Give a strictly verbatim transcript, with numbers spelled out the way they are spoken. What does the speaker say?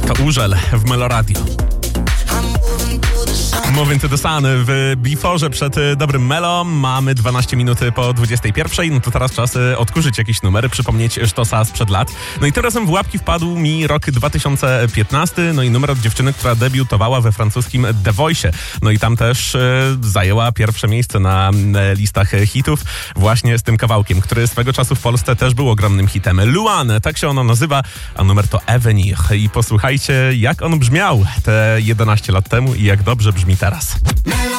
To Urzel w Meloradio. Moving to the Sun w Beforze przed dobrym Melo. Mamy dwanaście minut po dwudziestej pierwszej. No to teraz czas odkurzyć jakieś numery, przypomnieć sztosa sprzed lat. No i tym razem w łapki wpadł mi rok dwa tysiące piętnasty. No i numer od dziewczyny, która debiutowała we francuskim The Voice. No i tam też e, zajęła pierwsze miejsce na e, listach hitów właśnie z tym kawałkiem, który swego czasu w Polsce też był ogromnym hitem. Luan, tak się ono nazywa, a numer to Avenir. I posłuchajcie, jak on brzmiał te jedenaście lat temu i jak dobrze brzmi teraz.